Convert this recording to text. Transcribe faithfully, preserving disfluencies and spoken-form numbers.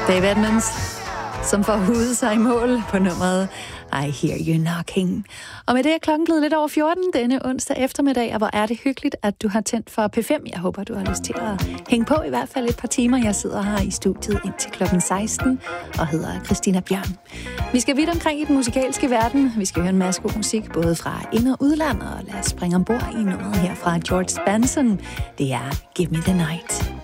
Dave Edmunds, som får hudet sig i mål på nummeret I Hear You Knocking. Og med det er klokken blevet lidt over fjorten denne onsdag eftermiddag, og hvor er det hyggeligt, at du har tændt for P fem. Jeg håber, du har lyst til at hænge på i hvert fald et par timer. Jeg sidder her i studiet indtil klokken seksten og hedder Christina Bjørn. Vi skal vidt omkring i den musikalske verden. Vi skal høre en masse god musik, både fra ind- og udlandet, og lad os springe ombord i nummeret her fra George Benson. Det er Give Me The Night.